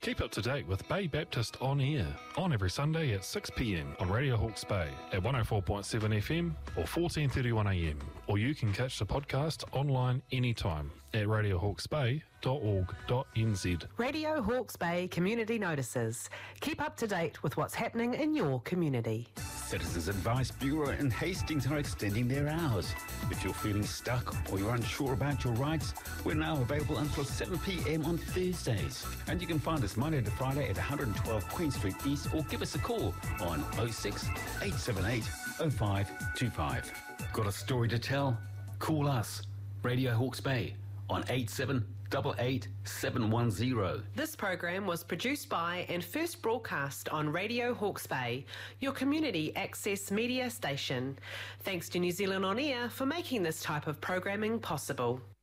Keep up to date with Bay Baptist On Air, on every Sunday at 6 p.m. on Radio Hawke's Bay at 104.7 FM or 14:31 a.m. Or you can catch the podcast online anytime at radiohawksbay.org.nz. Radio Hawke's Bay Community Notices. Keep up to date with what's happening in your community. Citizens Advice Bureau in Hastings are extending their hours. If you're feeling stuck or you're unsure about your rights, we're now available until 7 p.m. on Thursdays. And you can find us Monday to Friday at 112 Queen Street East or give us a call on 06 878 0525. Got a story to tell? Call us, Radio Hawke's Bay, on 8788 This program was produced by and first broadcast on Radio Hawke's Bay, your community access media station. Thanks to New Zealand On Air for making this type of programming possible.